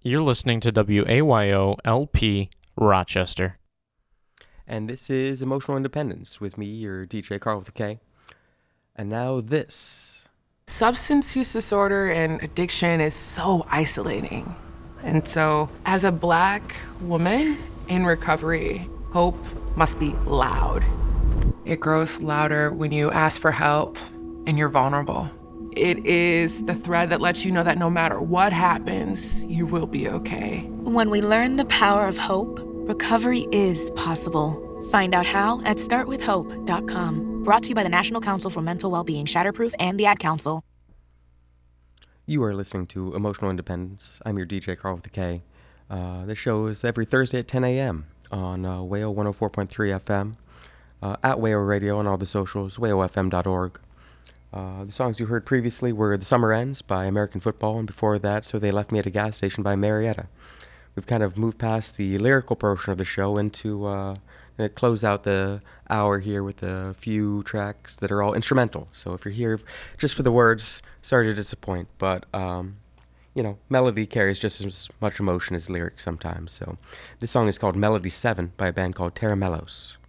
You're listening to WAYO LP Rochester. And this is Emotional Independence with me, your DJ Carl with a K. And now this. Substance use disorder and addiction is so isolating. And so, as a Black woman in recovery, hope must be loud. It grows louder when you ask for help and you're vulnerable. It is the thread that lets you know that no matter what happens, you will be okay. When we learn the power of hope, recovery is possible. Find out how at startwithhope.com. Brought to you by the National Council for Mental Wellbeing, Shatterproof, and the Ad Council. You are listening to Emotional Independence. I'm your DJ Carl with a K. The show is every Thursday at 10 a.m. on WAYO 104.3 FM, at WAYO Radio on all the socials, wayofm.org. The songs you heard previously were The Summer Ends by American Football, and before that, So They Left Me at a Gas Station by Marietta. We've kind of moved past the lyrical portion of the show into close out the hour here with a few tracks that are all instrumental. So if you're here just for the words, sorry to disappoint, but melody carries just as much emotion as lyrics sometimes. So this song is called Melody 7 by a band called Terra Mellos.